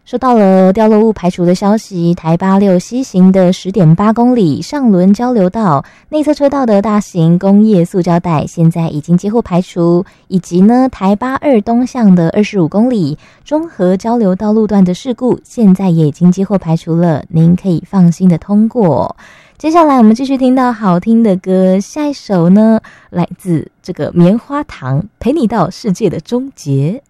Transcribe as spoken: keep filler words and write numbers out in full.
收到了掉落物排除的消息，台八六西行的 十点八公里上轮交流道内侧车道的大型工业塑胶袋现在已经接获排除，以及呢台八二东向的二十五公里中和交流道路段的事故现在也已经接获排除了，您可以放心的通过。接下来我们继续听到好听的歌，下一首呢来自这个棉花糖，陪你到世界的终结。